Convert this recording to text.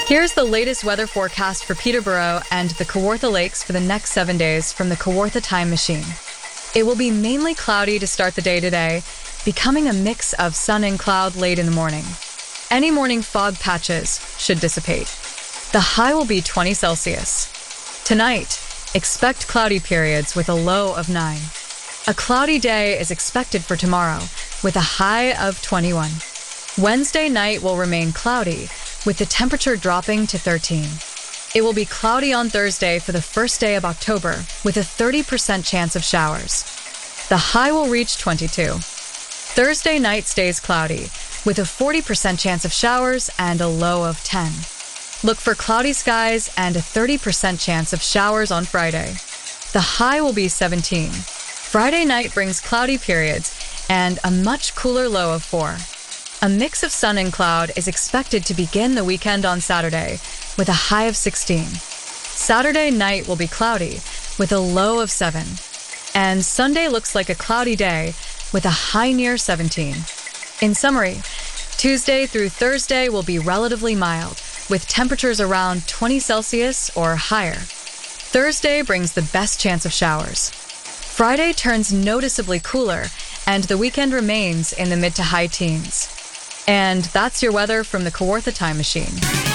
Here's the latest weather forecast for Peterborough and the Kawartha Lakes for the next 7 days from the Kawartha Time Machine. It will be mainly cloudy to start the day today, becoming a mix of sun and cloud late in the morning. Any morning fog patches should dissipate. The high will be 20 Celsius. Tonight, expect cloudy periods with a low of 9. A cloudy day is expected for tomorrow, with a high of 21. Wednesday night will remain cloudy, with the temperature dropping to 13. It will be cloudy on Thursday for the first day of October, with a 30% chance of showers. The high will reach 22. Thursday night stays cloudy, with a 40% chance of showers and a low of 10. Look for cloudy skies and a 30% chance of showers on Friday. The high will be 17. Friday night brings cloudy periods and a much cooler low of 4. A mix of sun and cloud is expected to begin the weekend on Saturday, with a high of 16. Saturday night will be cloudy, with a low of 7. And Sunday looks like a cloudy day, with a high near 17. In summary, Tuesday through Thursday will be relatively mild, with temperatures around 20 Celsius or higher. Thursday brings the best chance of showers. Friday turns noticeably cooler, and the weekend remains in the mid to high teens. And that's your weather from the Kawartha Time Machine.